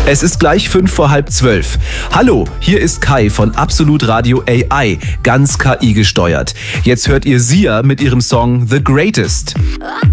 Es ist gleich 11:55. Hallo, hier ist Kai von Absolut Radio AI, ganz KI gesteuert. Jetzt hört ihr Sia mit ihrem Song The Greatest.